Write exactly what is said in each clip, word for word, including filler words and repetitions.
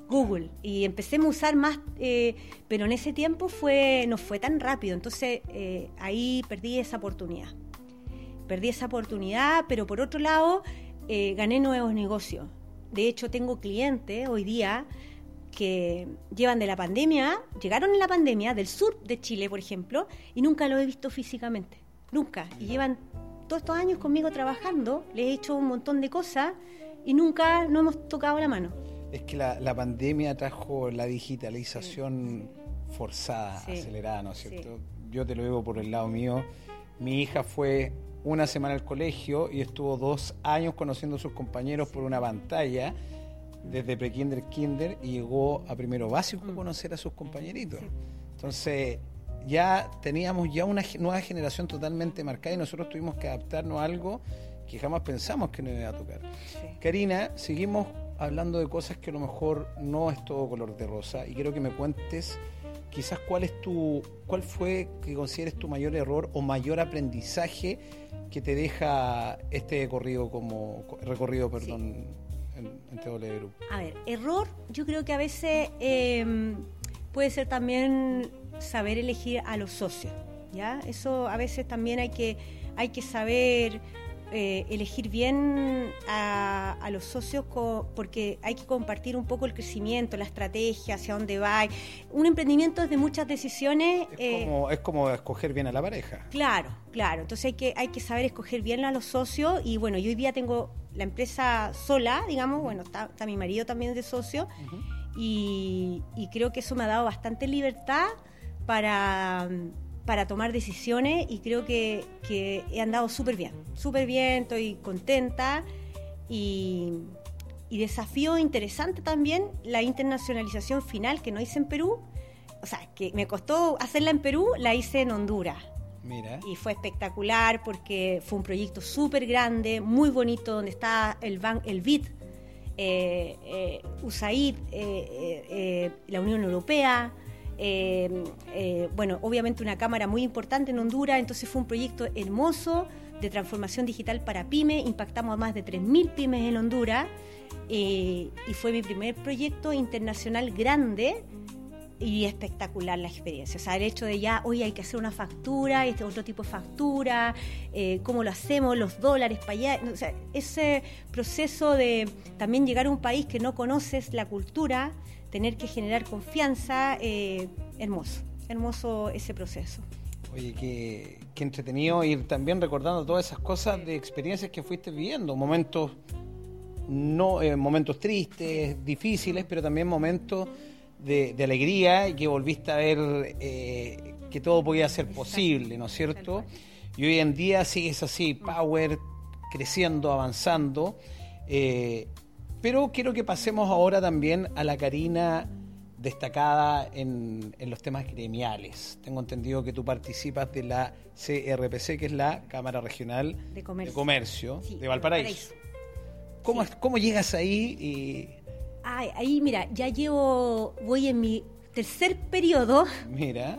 Google. Y empecemos a usar más, eh, pero en ese tiempo fue no fue tan rápido. Entonces eh, ahí perdí esa oportunidad. Perdí esa oportunidad, pero por otro lado eh, gané nuevos negocios. De hecho, tengo clientes hoy día que llevan de la pandemia, llegaron en la pandemia del sur de Chile, por ejemplo, y nunca lo he visto físicamente. Nunca. Y llevan todos estos años conmigo trabajando, les he hecho un montón de cosas y nunca no hemos tocado la mano. Es que la, la pandemia trajo la digitalización sí. forzada, sí. acelerada, ¿no es cierto? Sí. Yo te lo digo por el lado mío. Mi hija fue una semana al colegio y estuvo dos años conociendo a sus compañeros por una pantalla, desde pre-kinder, kinder, y llegó a primero básico a conocer a sus compañeritos. Sí. Entonces, ya teníamos ya una nueva generación totalmente marcada y nosotros tuvimos que adaptarnos a algo que jamás pensamos que nos iba a tocar. Sí. Karina, seguimos hablando de cosas que a lo mejor no es todo color de rosa y quiero que me cuentes quizás cuál es tu, cuál fue que consideres tu mayor error o mayor aprendizaje que te deja este recorrido como recorrido, perdón, sí. en, en T W Group. A ver, error, yo creo que a veces eh, puede ser también saber elegir a los socios, ¿ya? Eso a veces también hay que hay que saber Eh, elegir bien a, a los socios co- porque hay que compartir un poco el crecimiento, la estrategia, hacia dónde va. Un emprendimiento es de muchas decisiones. Es, eh, como, es como escoger bien a la pareja. Claro, claro. Entonces hay que, hay que saber escoger bien a los socios y bueno, yo hoy día tengo la empresa sola, digamos, bueno, está, está mi marido también de socio uh-huh. y, y creo que eso me ha dado bastante libertad para... para tomar decisiones y creo que, que he andado súper bien, súper bien, estoy contenta y, y desafío interesante también la internacionalización final que no hice en Perú, o sea, que me costó hacerla en Perú, la hice en Honduras. Mira. Y fue espectacular porque fue un proyecto súper grande, muy bonito, donde está el, ban, el B I D, eh, eh, U S A I D, eh, eh, eh, la Unión Europea. Eh, eh, bueno, obviamente una cámara muy importante en Honduras, entonces fue un proyecto hermoso de transformación digital para pymes, impactamos a más de tres mil pymes en Honduras eh, y fue mi primer proyecto internacional grande y espectacular la experiencia, o sea, el hecho de ya, hoy hay que hacer una factura, este otro tipo de factura, eh, cómo lo hacemos, los dólares para allá, o sea, ese proceso de también llegar a un país que no conoces la cultura, tener que generar confianza, eh, hermoso, hermoso ese proceso. Oye, qué, qué entretenido ir también recordando todas esas cosas de experiencias que fuiste viviendo, momentos no eh, momentos tristes, difíciles, pero también momentos de, de alegría y que volviste a ver eh, que todo podía ser posible, ¿no es cierto? Y hoy en día sigues así, power, creciendo, avanzando. Eh, Pero quiero que pasemos ahora también a la Karina destacada en, en los temas gremiales. Tengo entendido que tú participas de la C R P C, que es la Cámara Regional de Comercio, de, Comercio sí, de Valparaíso. Valparaíso. ¿Cómo, sí. ¿Cómo llegas ahí? Y... Ay, ahí, mira, ya llevo, voy en mi tercer periodo. Mira.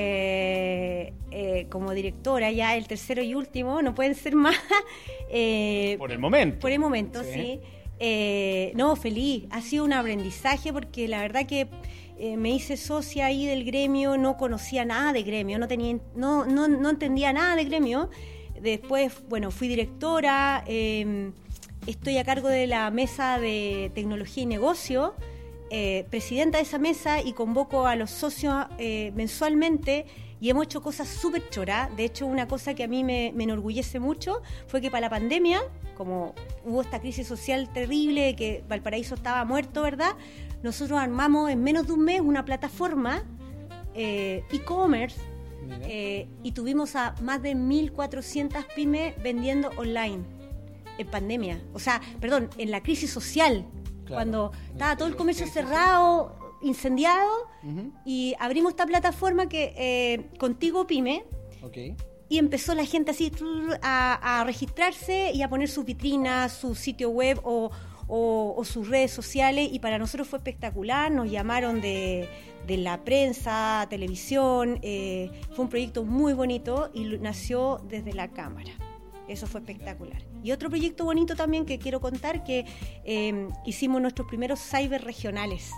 Eh, eh, como directora, ya el tercero y último, no pueden ser más. Eh, por el momento. Por el momento, sí. sí. Eh, no, feliz, ha sido un aprendizaje porque la verdad que eh, me hice socia ahí del gremio, no conocía nada de gremio, no tenía, no, no, no entendía nada de gremio. Después, bueno, fui directora, eh, estoy a cargo de la mesa de tecnología y negocio, eh, presidenta de esa mesa y convoco a los socios eh, mensualmente. Y hemos hecho cosas súper choras. De hecho, una cosa que a mí me, me enorgullece mucho fue que para la pandemia, como hubo esta crisis social terrible, que Valparaíso estaba muerto, ¿verdad? Nosotros armamos en menos de un mes una plataforma eh, e-commerce eh, y tuvimos a más de mil cuatrocientas pymes vendiendo online en pandemia. O sea, perdón, en la crisis social, claro, cuando estaba todo el comercio cerrado, incendiado, uh-huh. y abrimos esta plataforma que eh, Contigo Pyme, okay. y empezó la gente así a, a registrarse y a poner sus vitrinas, su sitio web o, o, o sus redes sociales, y para nosotros fue espectacular. Nos llamaron de, de la prensa, televisión, eh, fue un proyecto muy bonito y nació desde la Cámara. Eso fue espectacular. Y otro proyecto bonito también que quiero contar, que eh, hicimos nuestros primeros cyber regionales.